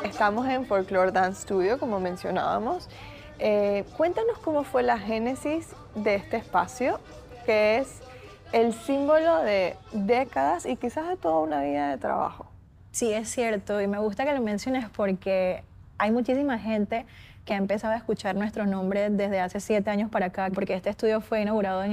estamos en Folklore Dance Studio, como mencionábamos. Cuéntanos cómo fue la génesis de este espacio, que es el símbolo de décadas y quizás de toda una vida de trabajo. Sí, es cierto, y me gusta que lo menciones porque hay muchísima gente que ha empezado a escuchar nuestro nombre desde hace 7 años para acá, porque este estudio fue inaugurado en